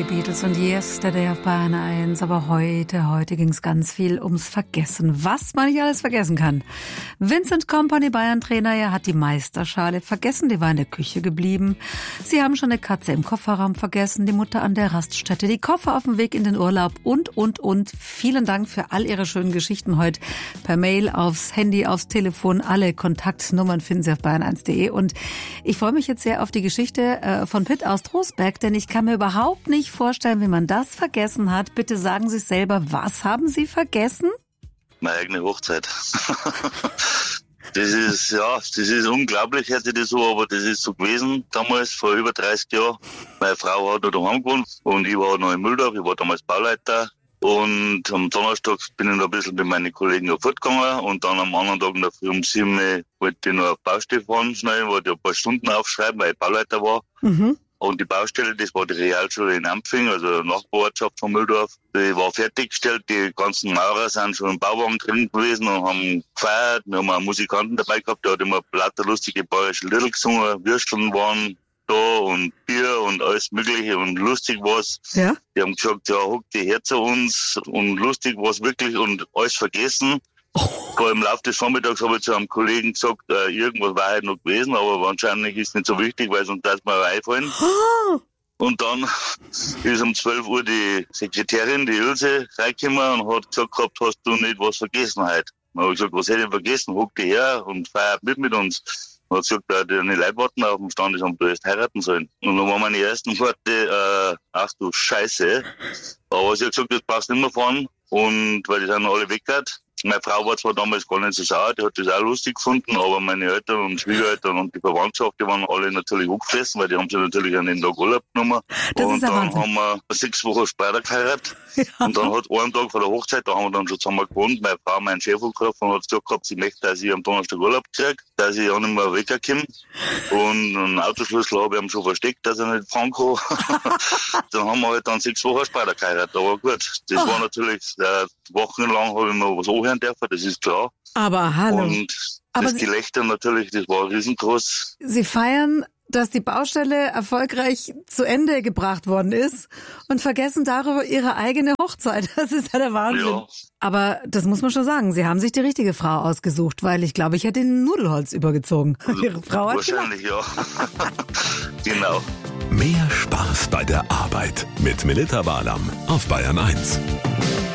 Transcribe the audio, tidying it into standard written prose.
die Beatles und Yesterday auf Bayern 1. Aber heute ging es ganz viel ums Vergessen. Was man nicht alles vergessen kann. Vincent Kompany, Bayern-Trainer, er hat die Meisterschale vergessen. Die war in der Küche geblieben. Sie haben schon eine Katze im Kofferraum vergessen, die Mutter an der Raststätte, die Koffer auf dem Weg in den Urlaub und. Vielen Dank für all Ihre schönen Geschichten heute. Per Mail, aufs Handy, aufs Telefon. Alle Kontaktnummern finden Sie auf bayern1.de. Und ich freue mich jetzt sehr auf die Geschichte von Pitt aus Trostberg, denn ich kann mir überhaupt nicht vorstellen, wie man das vergessen hat. Bitte sagen Sie es selber, was haben Sie vergessen? Meine eigene Hochzeit. Das ist unglaublich, hätte das so, aber das ist so gewesen damals, vor über 30 Jahren. Meine Frau hat noch daheim gewohnt und ich war noch in Mühldorf, ich war damals Bauleiter. Und am Donnerstag bin ich noch ein bisschen mit meinen Kollegen auf Fahrt gegangen und dann am anderen Tag in der Früh um 7 Uhr wollte ich noch auf Baustelle fahren schnell, wollte ich ein paar Stunden aufschreiben, weil ich Bauleiter war. Mhm. Und die Baustelle, das war die Realschule in Ampfing, also eine Nachbarortschaft von Mühldorf. Die war fertiggestellt, die ganzen Maurer sind schon im Bauwagen drin gewesen und haben gefeiert. Wir haben einen Musikanten dabei gehabt, der hat immer lauter lustige bayerische Lieder gesungen, Würsteln waren da und Bier und alles Mögliche und lustig war's. Ja. Die haben gesagt, ja, huck die her zu uns und lustig war's wirklich und alles vergessen. Vor im Laufe des Vormittags habe ich zu einem Kollegen gesagt, irgendwas war halt noch gewesen, aber wahrscheinlich ist nicht so wichtig, weil sonst darf mir einfallen. Und dann ist um 12 Uhr die Sekretärin, die Ilse, reingekommen und hat gesagt gehabt, hast du nicht was vergessen heute? Dann habe ich gesagt, was hätte ich vergessen? Huck die her und feiert mit uns. Und hat gesagt, die Leute warten auf dem Stand, die haben du erst heiraten sollen. Und dann waren meine ersten Worte, ach du Scheiße. Aber sie hat gesagt, das passt nicht mehr fahren. Und weil die sind alle weggehört. Meine Frau war zwar damals gar nicht so sauer, die hat das auch lustig gefunden, aber meine Eltern und Schwiegereltern und die Verwandtschaft, die waren alle natürlich angefressen, weil die haben sich natürlich an den Tag Urlaub genommen. Und dann haben wir 6 Wochen später geheiratet. Ja. Und dann hat einen Tag vor der Hochzeit, da haben wir dann schon zusammen gewohnt, meine Frau, mein Chef angerufen und hat gesagt gehabt, sie möchte, dass ich am Donnerstag Urlaub kriege, dass ich auch nicht mehr wegkomme. Und einen Autoschlüssel habe ich ihm schon versteckt, dass er nicht fahren kann. Dann haben wir halt dann 6 Wochen später geheiratet, aber gut, das war natürlich, wochenlang habe ich mir was anhören dürfen, das ist klar. Aber hallo. Und das Gelächter natürlich, das war riesengroß. Sie feiern, dass die Baustelle erfolgreich zu Ende gebracht worden ist und vergessen darüber Ihre eigene Hochzeit. Das ist ja der Wahnsinn. Ja. Aber das muss man schon sagen, Sie haben sich die richtige Frau ausgesucht, weil ich glaube, ich hätte Ihnen Nudelholz übergezogen. Also, Ihre Frau hat wahrscheinlich, ja. Genau. Mehr Spaß bei der Arbeit mit Melita Walam auf Bayern 1.